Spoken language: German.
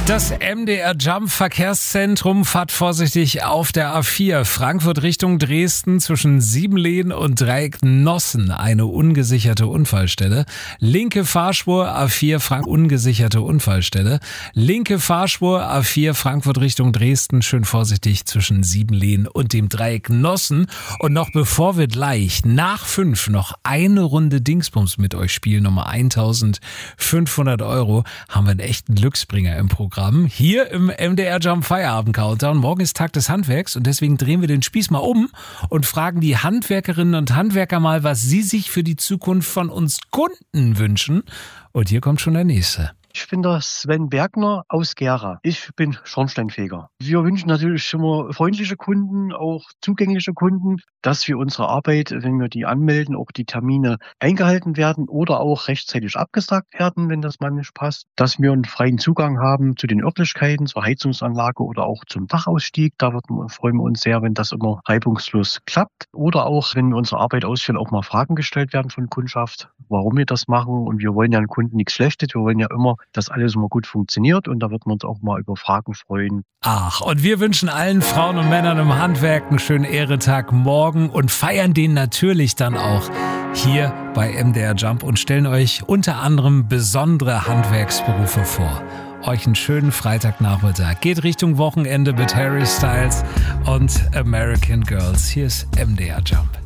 Das MDR Jump Verkehrszentrum fahrt vorsichtig auf der A4 Frankfurt Richtung Dresden zwischen Siebenlehen und Dreiecknossen eine ungesicherte Unfallstelle. Linke Fahrspur A4 ungesicherte Unfallstelle. Linke Fahrspur A4 Frankfurt Richtung Dresden schön vorsichtig zwischen Siebenlehen und dem Dreiecknossen. Und noch bevor wir gleich nach 5 noch eine Runde Dingsbums mit euch spielen, Nummer 1500 €, haben wir einen echten Glücksbringer im Programm. Hier im MDR Jump Feierabend Countdown. Morgen ist Tag des Handwerks und deswegen drehen wir den Spieß mal um und fragen die Handwerkerinnen und Handwerker mal, was sie sich für die Zukunft von uns Kunden wünschen. Und hier kommt schon der nächste. Ich bin der Sven Bergner aus Gera. Ich bin Schornsteinfeger. Wir wünschen natürlich immer freundliche Kunden, auch zugängliche Kunden, dass wir unsere Arbeit, wenn wir die anmelden, auch die Termine eingehalten werden oder auch rechtzeitig abgesagt werden, wenn das mal nicht passt. Dass wir einen freien Zugang haben zu den Örtlichkeiten, zur Heizungsanlage oder auch zum Dachausstieg. Da freuen wir uns sehr, wenn das immer reibungslos klappt. Oder auch, wenn wir unsere Arbeit ausführen, auch mal Fragen gestellt werden von Kundschaft, warum wir das machen. Und wir wollen ja den Kunden nichts Schlechtes. Wir wollen ja immer, dass alles immer gut funktioniert, und da wird man uns auch mal über Fragen freuen. Ach, und wir wünschen allen Frauen und Männern im Handwerk einen schönen Ehretag morgen und feiern den natürlich dann auch hier bei MDR Jump und stellen euch unter anderem besondere Handwerksberufe vor. Euch einen schönen Freitagnachmittag. Geht Richtung Wochenende mit Harry Styles und American Girls. Hier ist MDR Jump.